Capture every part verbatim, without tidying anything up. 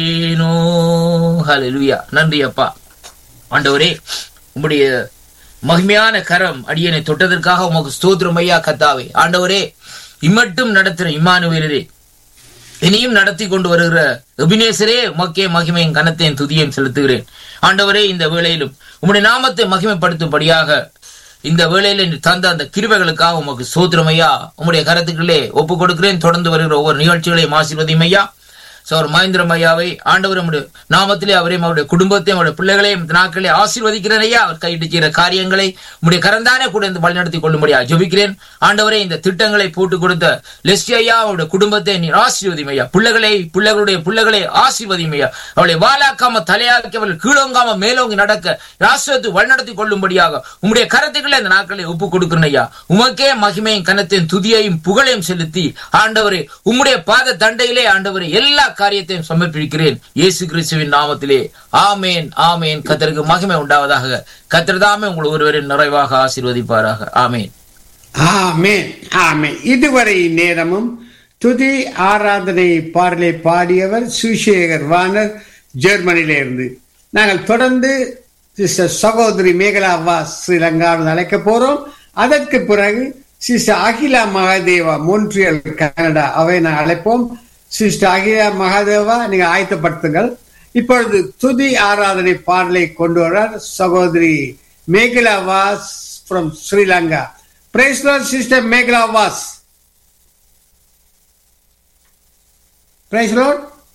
ஹல்லேலூயா. நன்றி அப்பா. ஆண்டவரே, உம்முடைய மகிமையான கரம் அடியனை தொட்டதற்காக உமக்கு ஸ்தோத்திரம் ஐயா கர்த்தாவே. ஆண்டவரே, இம்மட்டும் நடத்துற இம்மானுவேலரே, இனியும் நடத்தி கொண்டு வருகிற எபினேசரே, உமக்கே மகிமையும் கனத்தையும் துதியையும் செலுத்துகிறேன். ஆண்டவரே, இந்த வேளையிலும் உம்முடைய நாமத்தை மகிமைப்படுத்தும்படியாக இந்த வேளையில தந்த அந்த கிருபைகளுக்காக உமக்கு ஸ்தோத்திரம் ஐயா. உம்முடைய கரத்துக்களே ஒப்பு கொடுக்கிறேன். தொடர்ந்து வருகிற ஒவ்வொரு நிகழ்ச்சிகளையும் ஆசீர்வதியும் ஐயா. சோர் மகேந்திரம் ஐயாவை ஆண்டவர் நம்முடைய நாமத்திலே அவரையும் அவருடைய குடும்பத்தையும் அவருடைய பிள்ளைகளையும் நாட்களே ஆசீர்வதிக்கிறேன் ஐயா. அவர் கையிட்டு செய்கிற காரியங்களை உடைய கரந்தானே கூட இந்த வழிநடத்தி கொள்ளும்படியா ஜெபிக்கிறேன். ஆண்டவரே, இந்த திட்டங்களை போட்டு கொடுத்த லெஸ்டி ஐயா அவருடைய குடும்பத்தை நீர் ஆசீர்வதியும் ஐயா. பிள்ளைகளை பிள்ளைகளுடைய பிள்ளைகளை ஆசீர்வதியும் ஐயா. அவளை வாலாக்காம தலையாக்கி அவர்கள் கீழோங்காம மேலோங்கி நடக்க ராஷ்டிரத்தை வழிநடத்தி கொள்ளும்படியாக உம்முடைய கரத்துக்களை இந்த நாட்களை ஒப்பு கொடுக்கிறேன் ஐயா. உமக்கே மகிமையும் கனத்தையும் துதியையும் புகழையும் செலுத்தி ஆண்டவரே உம்முடைய பாத தண்டையிலே ஆண்டவரே எல்லா காரியத்தையும் சமர்ப்பிக்கிறேன் இயேசு கிறிஸ்துவின் நாமத்திலே. ஆமேன், ஆமேன். கர்த்தருக்கு மகிமை உண்டாவதாக. கர்த்தர் தாமே உங்கள் ஒருவரின் நிறைவாக ஆசீர்வதிப்பாராக. ஆமேன், ஆமேன், ஆமேன். இதுவரை நேரமும் துதி ஆராதனை பாடலை பாடியவர் சுசேகர் வானர், ஜெர்மனியில இருந்து. நாங்கள் தொடர்ந்து சிஸ்டர் சகோதரி மேகலா வாஸ் ஸ்ரீலங்காவில் அழைக்க போறோம். அதற்கு பிறகு sister Akila Mahadeva Montreal Canada அவை நாங்கள் அழைப்போம். சிஸ்டர் அகிலா மகாதேவா, நீங்க ஆயத்தப்படுத்துங்கள். இப்பொழுது துதி ஆராதனை பாடலை கொண்டு வர சகோதரி Megala was from Sri Lanka. Praise Lord, sister Megala was. Praise Lord.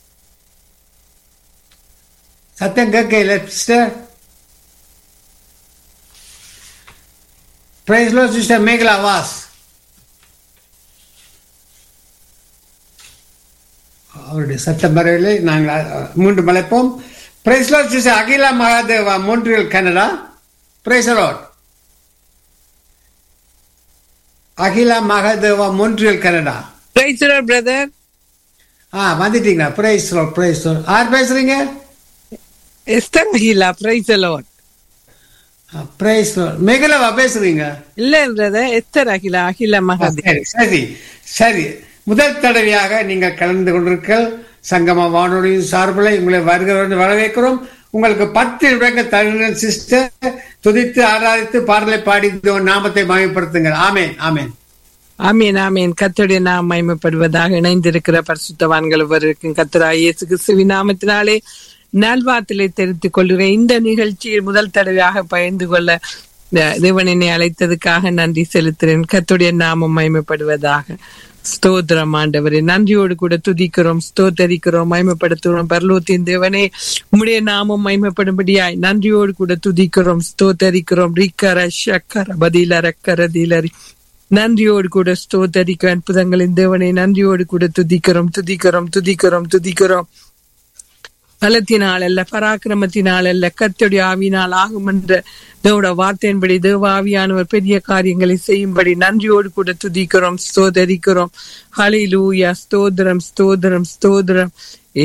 சத்தம் கேட்கல sister. Praise Lord, sister Megala was. அவருடைய சத்தம் வரவில்லை. நாங்கள் மீண்டும் அழைப்போம். Praise Lord, sister Akila Mahadeva Montreal Canada. Praise Lord. Akila Mahadeva Montreal Canada. Praise Lord, brother. ஆ, வந்துட்டீங்களா? Praise Lord, praise Lord. யார் பேசுறீங்க? Esther Akila. Praise the Lord. Praise Lord. மேகலாவா பேசுறீங்க? இல்ல பிரதர், எஸ்தர் அகிலா. அகிலா மகாதேவா. சரி சரி. முதல் தடவையாக நீங்கள் கலந்து கொண்டிருக்க சங்கம வானொலியின் சார்பில் உங்களை வருகிறவர்கள் வரவேற்கிறோம். உங்களுக்கு பத்து நிமிடங்கள் தருகிறேன் சிஸ்டர். துதித்து ஆராதித்து பாடலை பாடி நாமத்தை மகிமைப்படுத்துங்கள். ஆமேன், ஆமேன், ஆமேன், ஆமேன். கர்த்தருடைய நாமம் மகிமைப்படுவதாக. இணைந்திருக்கிற பரிசுத்தவான்கள் ஒவ்வொருவருக்கும் கர்த்தராகிய இயேசு கிறிஸ்துவின் நாமத்தினாலே நல்வாழ்த்துக்களை தெரிவித்துக் கொள்கிறேன். இந்த நிகழ்ச்சியில் முதல் தடவையாக பகிர்ந்து கொள்ள தேவன் என்னை அழைத்ததுக்காக நன்றி செலுத்துகிறேன். கர்த்தருடைய நாமம் மகிமைப்படுவதாக. ஸ்தோத்திரம் ஆண்டவரே. நன்றியோடு கூட துதிக்கிறோம், ஸ்தோத்தரிக்கிறோம், மகிமைப்படுத்துகிறோம். பரலோகத்தின் தேவனே, உம்முடைய நாமம் மகிமைப்படும்படியாய் நன்றியோடு கூட துதிக்கிறோம், ஸ்தோத்தரிக்கிறோம். ரிக்கர ஷக்கர பதில ரக்கர தீலரி. நன்றியோடு கூட ஸ்தோத்தரிக்க அற்புதங்களின் தேவனே, நன்றியோடு கூட துதிக்கிறோம், துதிக்கிறோம், துதிக்கிறோம், துதிக்கிறோம். பலத்தினால் அல்ல, பராக்கிரமத்தினால் அல்ல, கர்த்தருடைய ஆவியினால் ஆகும் என்ற தேவட வார்த்தையின்படி தேவ ஆவியானவர் பெரிய காரியங்களை செய்யும்படி நன்றியோடு கூட துதிக்கிறோம், ஸ்தோதரிக்கிறோம். ஹல்லேலூயா. ஸ்தோத்திரம், ஸ்தோத்திரம், ஸ்தோத்திரம்.